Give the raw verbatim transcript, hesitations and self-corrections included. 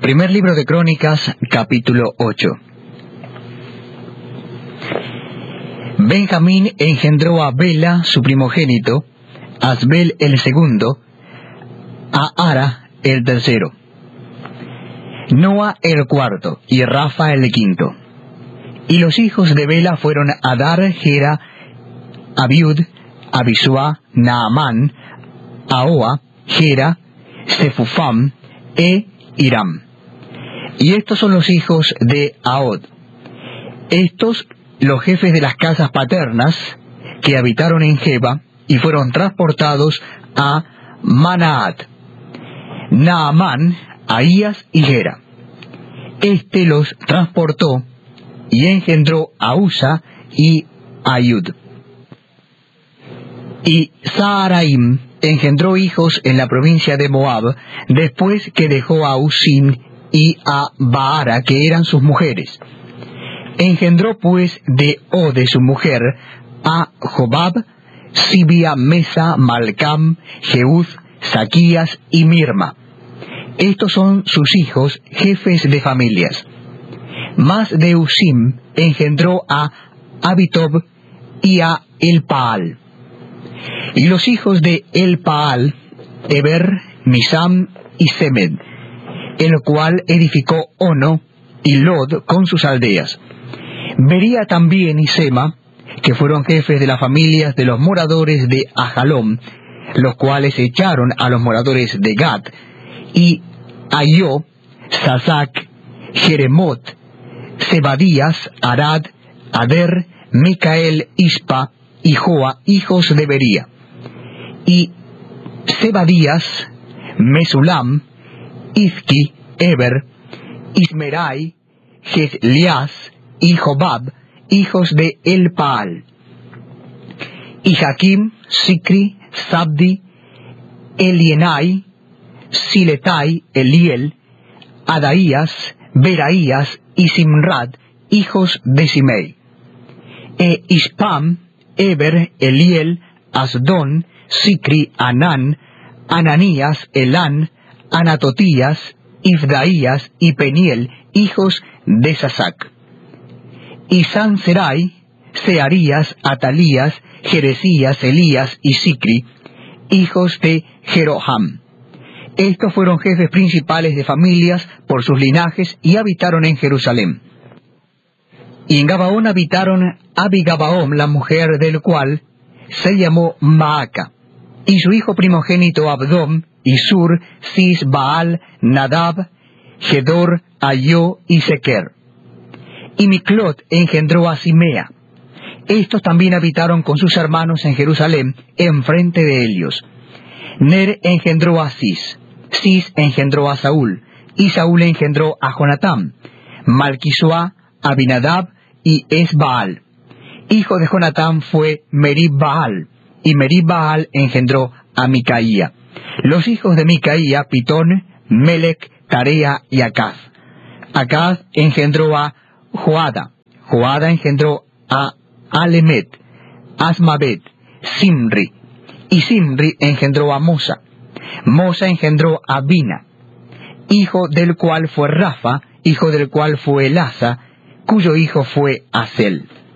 Primer libro de Crónicas, capítulo ocho. Benjamín engendró a Bela, su primogénito, a Asbel el segundo, a Ara el tercero, Noa el cuarto, y Rafa el quinto. Y los hijos de Bela fueron Adar, Gera, Abiud, Abisua, Naamán, Ahoa, Gera, Sefufam, e Hiram. Y estos son los hijos de Ahod. Estos los jefes de las casas paternas que habitaron en Geba y fueron transportados a Manaat, Naamán, Ahías y Gera. Este los transportó y engendró a Usa y Ayud. Y Saharaim engendró hijos en la provincia de Moab, después que dejó a Usim y a Baara, que eran sus mujeres. Engendró pues de Ode su mujer a Jobab, Sibia, Mesa, Malcam, Jeúd, Saquías y Mirma. Estos son sus hijos, jefes de familias. Mas de Usim engendró a Abitob y a Elpaal. Y los hijos de Elpaal, Eber, Misam y Semed, el cual edificó Ono y Lod con sus aldeas. Bería también y Sema, que fueron jefes de las familias de los moradores de Ajalón, los cuales echaron a los moradores de Gat, y Ayó, Sasac, Jeremot, Zebadías, Arad, Ader, Micael, Ispa y Joa, hijos de Bería. Y Zebadías, Mesulam, Izki, Eber, Ismerai, Jezlias y Jobab, hijos de Elpaal. Y Jaquim, Sicri, Sabdi, Elienai, Siletai, Eliel, Adaías, Beraías y Simrad, hijos de Simei. E Ispam, Eber, Eliel, Asdón, Sicri, Anán, Ananías, Elán, Anatotías, Ifdaías y Peniel, hijos de Sasac. Y Sanserai, Searías, Atalías, Jeresías, Elías y Sicri, hijos de Jeroham. Estos fueron jefes principales de familias por sus linajes y habitaron en Jerusalén. Y en Gabaón habitaron Abigabaón, la mujer del cual se llamó Maaca, y su hijo primogénito Abdón, y Sur, Cis, Baal, Nadab, Gedor, Ayó y Sequer. Y Miclot engendró a Simea. Estos también habitaron con sus hermanos en Jerusalén, enfrente de ellos. Ner engendró a Cis, Cis engendró a Saúl, y Saúl engendró a Jonatán, Malquisua, Abinadab y Esbaal. Hijo de Jonatán fue Merib-Baal, y Merib-Baal engendró a Micaía. Los hijos de Micaía, Pitón, Melec, Tarea y Acaz. Acaz engendró a Joada. Joada engendró a Alemet, Asmabet, Simri. Y Simri engendró a Mosa. Mosa engendró a Bina, hijo del cual fue Rafa, hijo del cual fue Elasa, cuyo hijo fue Asel.